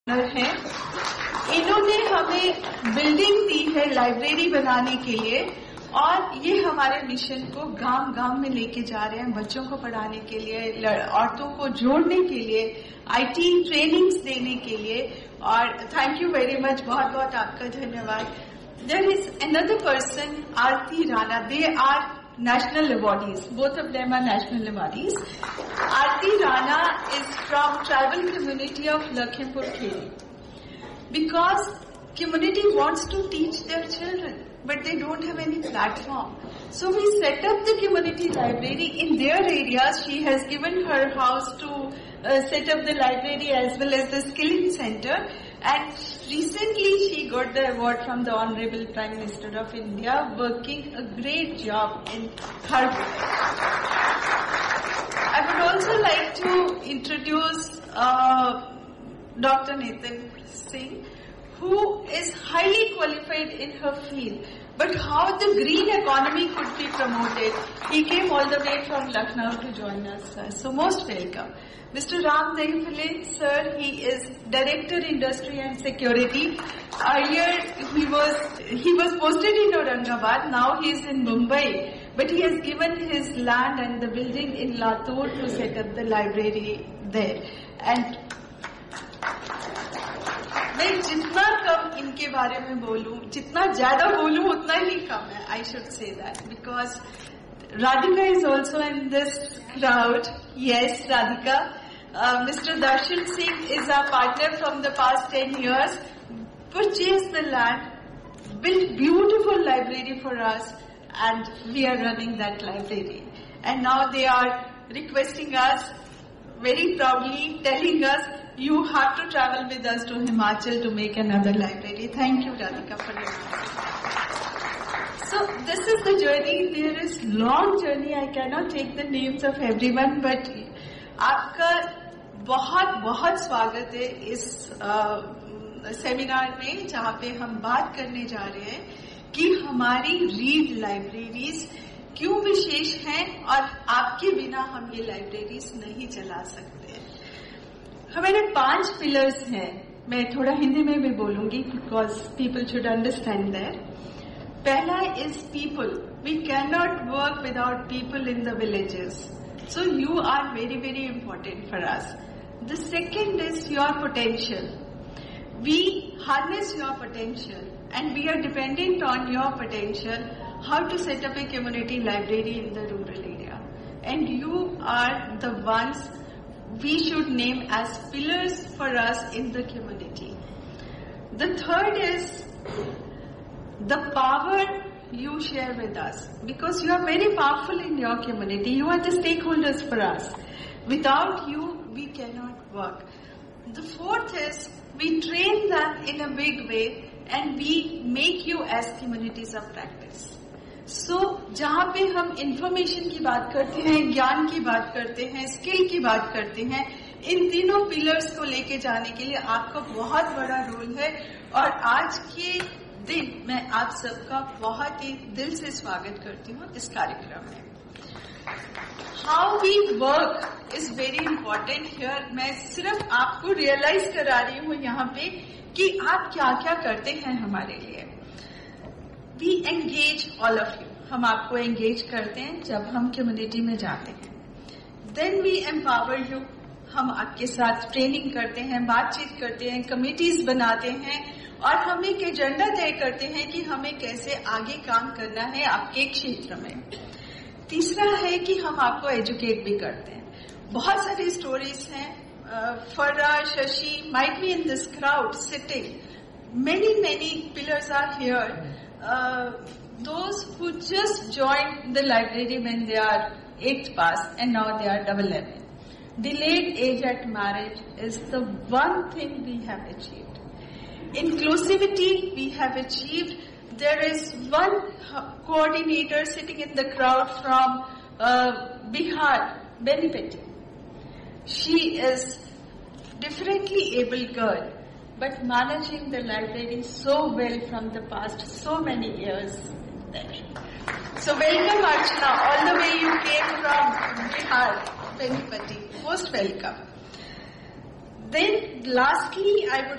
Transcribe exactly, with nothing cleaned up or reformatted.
है। इन्होंने हमें बिल्डिंग दी है लाइब्रेरी बनाने के लिए और ये हमारे मिशन को गांव गांव में लेके जा रहे हैं, बच्चों को पढ़ाने के लिए, औरतों को जोड़ने के लिए, आईटी ट्रेनिंग्स देने के लिए। और थैंक यू वेरी मच, बहुत बहुत आपका धन्यवाद। There is another person, Aarti Rana, they are national awardees. Both of them are national awardees. Aarti Rana is from tribal community of Lakhimpur Kheri. Because community wants to teach their children, but they don't have any platform. So we set up the community library in their areas. She has given her house to uh, set up the library as well as the skilling center. And recently she got the award from the Honorable Prime Minister of India, working a great job in her work. I would also like to introduce uh, Doctor Nathan Singh, who is highly qualified in her field. But how the green economy could be promoted, he came all the way from Lucknow to join us, sir. So most welcome. Mister Ram Dehphale, sir, he is Director Industry and Security. Earlier he was he was posted in Aurangabad, now he is in Mumbai. But he has given his land and the building in Latur to set up the library there. And मैं जितना कम इनके बारे में बोलूं, जितना ज्यादा बोलूं उतना ही कम है. I should say that because Radhika is also in this crowd. Yes, Radhika. Uh, Mister Darshan Singh is our partner from the past ten years. Purchased the land, built beautiful library for us, and we are running that library. And now they are requesting us, very proudly telling us, you have to travel with us to Himachal to make another library. Thank you, Radhika, for your time. So this is the journey. There is long journey. I cannot take the names of everyone, but आपका बहुत बहुत स्वागत है इस seminar में, जहाँ पे हम बात करने जा रहे हैं कि हमारी रीड लाइब्रेरीज क्यों विशेष हैं और आपके बिना हम ये लाइब्रेरीज नहीं चला सकते। हमारे पांच पिलर्स हैं, मैं थोड़ा हिंदी में भी बोलूंगी because people should understand that. पहला is people, we can not work without people in the villages, so you are very very important for us. The second is your potential. We harness your potential and we are dependent on your potential, how to set up a community library in the rural area, and you are the ones we should name as pillars for us in the community. The third is the power you share with us, because you are very powerful in your community. You are the stakeholders for us. Without you, we cannot work. The fourth is we train them in a big way and we make you as communities of practice. So, जहाँ पे हम information की बात करते हैं, ज्ञान की बात करते हैं, स्किल की बात करते हैं, इन तीनों पिलर्स को लेके जाने के लिए आपका बहुत बड़ा रोल है। और आज के दिन मैं आप सबका बहुत ही दिल से स्वागत करती हूँ इस कार्यक्रम में। How we work is very important here. मैं सिर्फ आपको रियलाइज करा रही हूँ यहाँ पे कि आप क्या क्या करते हैं हमारे लिए। We engage all of you, हम आपको एंगेज करते हैं जब हम कम्युनिटी में जाते हैं। देन वी एम्पावर यू, हम आपके साथ ट्रेनिंग करते हैं, बातचीत करते हैं, कमिटीज बनाते हैं और हम एक एजेंडा तय करते हैं कि हमें कैसे आगे काम करना है आपके क्षेत्र में। तीसरा है कि हम आपको एजुकेट भी करते हैं। बहुत सारी स्टोरीज हैं, फरा, Shashi might be in this crowd sitting, many many pillars are here, those who just joined the library when they are eighth pass and now they are double eleven. Delayed age at marriage is the one thing we have achieved. Inclusivity we have achieved. There is one coordinator sitting in the crowd from uh, Bihar, Benipeti. She is differently able girl, but managing the library so well from the past so many years there. So welcome Archana, all the way you came from Bihar, Benipeti. Most welcome. Then lastly, I would